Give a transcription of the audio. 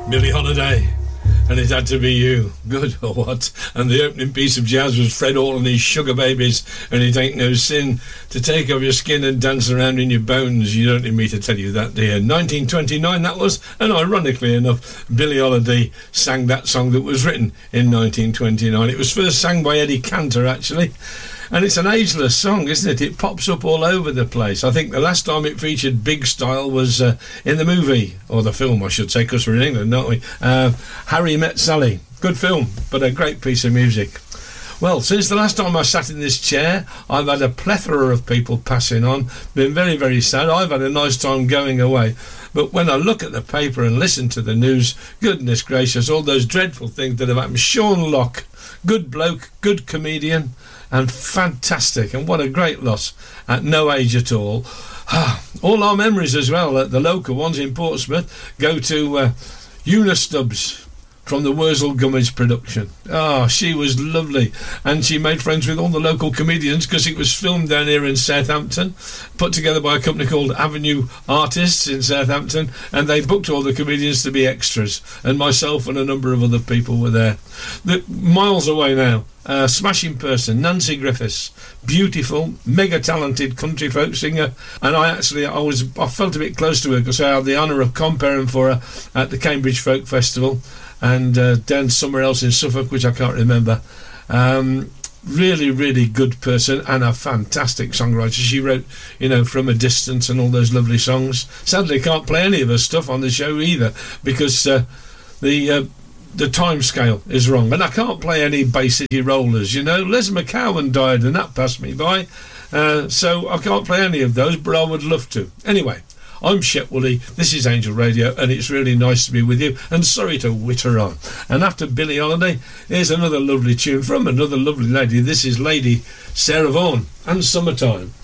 Billie Holiday, and It Had to Be You. Good or what? And the opening piece of jazz was Fred Hall and his Sugar Babies, and It Ain't No Sin to Take Off Your Skin and Dance Around in Your Bones. You don't need me to tell you that, dear. 1929 that was, and ironically enough, Billie Holiday sang that song that was written in 1929. It was first sang by Eddie Cantor, actually. And it's an ageless song, isn't it? It pops up all over the place. I think the last time it featured big style was in the movie, or the film, I should say, because we're in England, aren't we? Harry Met Sally. Good film, but a great piece of music. Well, since the last time I sat in this chair, I've had a plethora of people passing on. Been very, very sad. I've had a nice time going away. But when I look at the paper and listen to the news, goodness gracious, all those dreadful things that have happened. Sean Locke, good bloke, good comedian, and fantastic, and what a great loss at no age at all. All our memories as well, the local ones in Portsmouth, go to Una Stubbs from the Wurzel Gummidge production. She was lovely, and she made friends with all the local comedians because it was filmed down here in Southampton, put together by a company called Avenue Artists in Southampton, and they booked all the comedians to be extras, and myself and a number of other people were there. Miles away now, smashing person, Nancy Griffiths, beautiful, mega talented country folk singer, and I felt a bit close to her because I had the honour of comparing for her at the Cambridge Folk Festival, and down somewhere else in Suffolk, which I can't remember. Really, really good person and a fantastic songwriter. She wrote, From a Distance and all those lovely songs. Sadly, can't play any of her stuff on the show either because the time scale is wrong, and I can't play any Bay City Rollers. Les McCowan died and that passed me by, so I can't play any of those, but I would love to. Anyway, I'm Shep Woolley, this is Angel Radio, and it's really nice to be with you, and sorry to witter on. And after Billie Holiday, here's another lovely tune from another lovely lady. This is Lady Sarah Vaughan and Summertime.